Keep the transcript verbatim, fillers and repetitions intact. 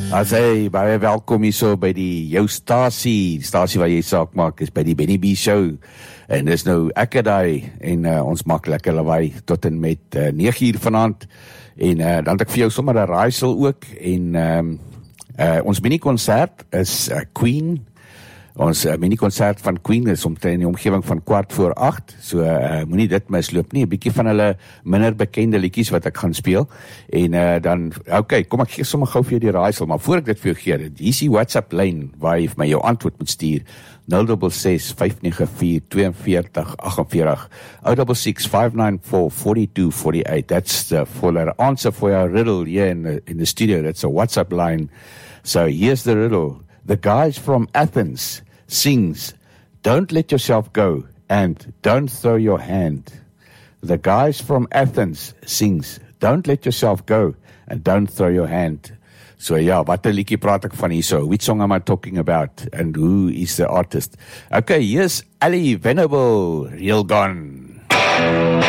As hy, baie welkom hier so by die jou stasie, die stasie waar jy saak maak, is by die Benny B Show, en dis nou ek en hy, en uh, ons maak lekker lawaai tot en met uh, nege uur vanaand, en uh, dan het ek vir jou sommer 'n raaisel ook, en um, uh, ons mini-concert is uh, Queen. Ons uh, mini-concert van Queen is omtrent in die omgewing van kwart voor acht, so uh, moenie dit misloop nie, 'n bietjie van hulle minder bekende liedjies wat ek gaan speel, en uh, dan, ok, kom ek gee sommer gou vir jou die raaisel, maar voor ek dit vir jou gee, hier is die WhatsApp lyn, waar jy vir my jou antwoord moet stuur, nul ses ses, vyf nege vier, twee vier agt vier, zero six six, five nine four, four two four eight, that's the full answer for your riddle here in the, in the studio, that's a WhatsApp line. So here's the riddle. The guys from Athens sings, don't let yourself go and don't throw your hand. The guys from Athens sings, don't let yourself go and don't throw your hand. So ja, wat 'n liedjie praat ek van hierso? Which song am I talking about? And who is the artist? Okay, here's Ali Venable, Real Gone.